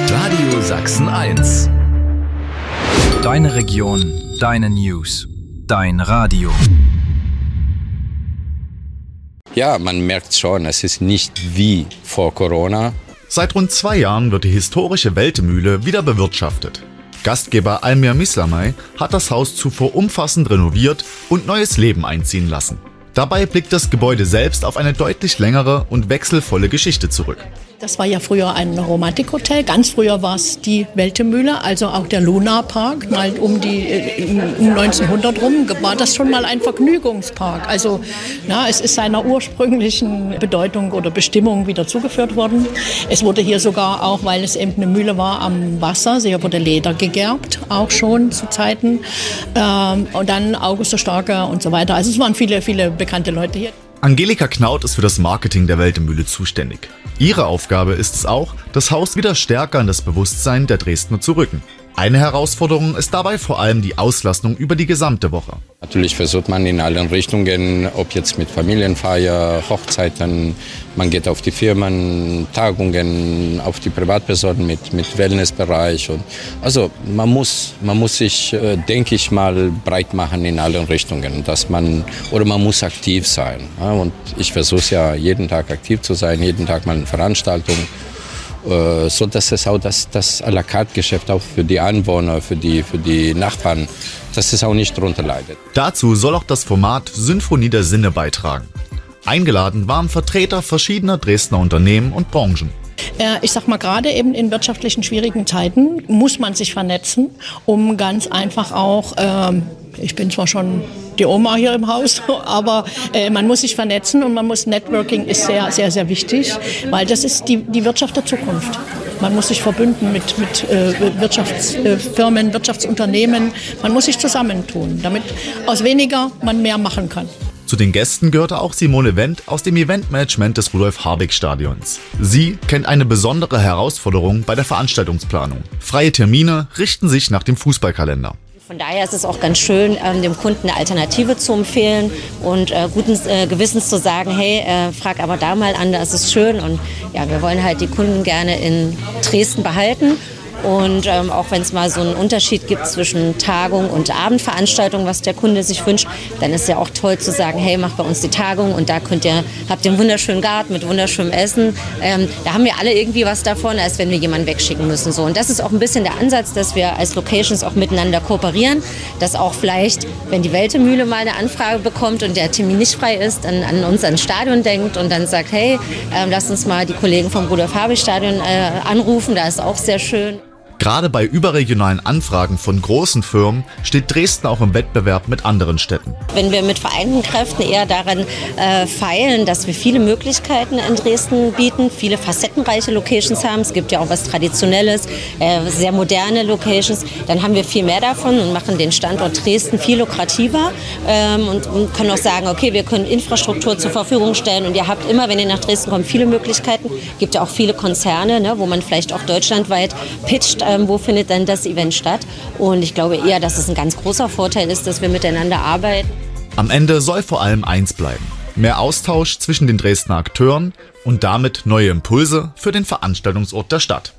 Radio Sachsen 1. Deine Region, deine News, dein Radio. Ja, man merkt schon, es ist nicht wie vor Corona. Seit rund 2 Jahren wird die historische Weltemühle wieder bewirtschaftet. Gastgeber Almir Mislamay hat das Haus zuvor umfassend renoviert und neues Leben einziehen lassen. Dabei blickt das Gebäude selbst auf eine deutlich längere und wechselvolle Geschichte zurück. Das war ja früher ein Romantikhotel. Ganz früher war es die Weltemühle, also auch der Luna-Park. Mal um 1900 rum war das schon mal ein Vergnügungspark. Also es ist seiner ursprünglichen Bedeutung oder Bestimmung wieder zugeführt worden. Es wurde hier sogar auch, weil es eben eine Mühle war am Wasser, hier wurde Leder gegerbt, auch schon zu Zeiten. Und dann August der Starke und so weiter. Also es waren viele, viele bekannte Leute hier. Angelika Knaut ist für das Marketing der Weltemühle zuständig. Ihre Aufgabe ist es auch, das Haus wieder stärker in das Bewusstsein der Dresdner zu rücken. Eine Herausforderung ist dabei vor allem die Auslastung über die gesamte Woche. Natürlich versucht man in allen Richtungen, ob jetzt mit Familienfeier, Hochzeiten, man geht auf die Firmen, Tagungen, auf die Privatpersonen mit Wellnessbereich. Und also man muss sich, denke ich mal, breit machen in allen Richtungen, man muss aktiv sein. Ja, und ich versuche ja jeden Tag aktiv zu sein, jeden Tag mal eine Veranstaltung. So dass es auch das à la carte Geschäft auch für die Anwohner, für die Nachbarn, dass es auch nicht drunter leidet. Dazu soll auch das Format Symphonie der Sinne beitragen. Eingeladen waren Vertreter verschiedener Dresdner Unternehmen und Branchen. Ich sag mal, gerade eben in wirtschaftlichen schwierigen Zeiten muss man sich vernetzen, um ganz einfach auch, ich bin zwar schon die Oma hier im Haus, aber man muss sich vernetzen und Networking ist sehr, sehr, sehr wichtig, weil das ist die Wirtschaft der Zukunft. Man muss sich verbünden mit Wirtschaftsfirmen, Wirtschaftsunternehmen, man muss sich zusammentun, damit aus weniger man mehr machen kann. Zu den Gästen gehörte auch Simone Wendt aus dem Eventmanagement des Rudolf-Habig-Stadions. Sie kennt eine besondere Herausforderung bei der Veranstaltungsplanung. Freie Termine richten sich nach dem Fußballkalender. Von daher ist es auch ganz schön, dem Kunden eine Alternative zu empfehlen und guten Gewissens zu sagen, hey, frag aber da mal an, das ist schön. Und ja, wir wollen halt die Kunden gerne in Dresden behalten. Und auch wenn es mal so einen Unterschied gibt zwischen Tagung und Abendveranstaltung, was der Kunde sich wünscht, dann ist ja auch toll zu sagen, hey, mach bei uns die Tagung und da habt ihr einen wunderschönen Garten mit wunderschönem Essen. Da haben wir alle irgendwie was davon, als wenn wir jemanden wegschicken müssen. So. Und das ist auch ein bisschen der Ansatz, dass wir als Locations auch miteinander kooperieren, dass auch vielleicht, wenn die Weltemühle mal eine Anfrage bekommt und der Termin nicht frei ist, an uns ans Stadion denkt und dann sagt, hey, lass uns mal die Kollegen vom Rudolf-Habig-Stadion anrufen, da ist auch sehr schön. Gerade bei überregionalen Anfragen von großen Firmen steht Dresden auch im Wettbewerb mit anderen Städten. Wenn wir mit vereinten Kräften eher daran feilen, dass wir viele Möglichkeiten in Dresden bieten, viele facettenreiche Locations haben, es gibt ja auch was Traditionelles, sehr moderne Locations, dann haben wir viel mehr davon und machen den Standort Dresden viel lukrativer und können auch sagen, okay, wir können Infrastruktur zur Verfügung stellen und ihr habt immer, wenn ihr nach Dresden kommt, viele Möglichkeiten. Es gibt ja auch viele Konzerne, wo man vielleicht auch deutschlandweit pitcht, wo findet denn das Event statt? Und ich glaube eher, dass es ein ganz großer Vorteil ist, dass wir miteinander arbeiten. Am Ende soll vor allem eins bleiben: mehr Austausch zwischen den Dresdner Akteuren und damit neue Impulse für den Veranstaltungsort der Stadt.